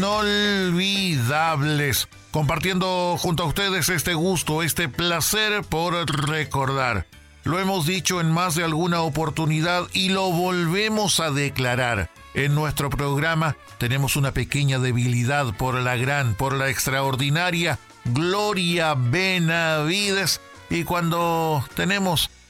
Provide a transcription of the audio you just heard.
inolvidables, compartiendo junto a ustedes este gusto, este placer por recordar. Lo hemos dicho en más de alguna oportunidad y lo volvemos a declarar. En nuestro programa tenemos una pequeña debilidad por la extraordinaria Gloria Benavides, y cuando tenemos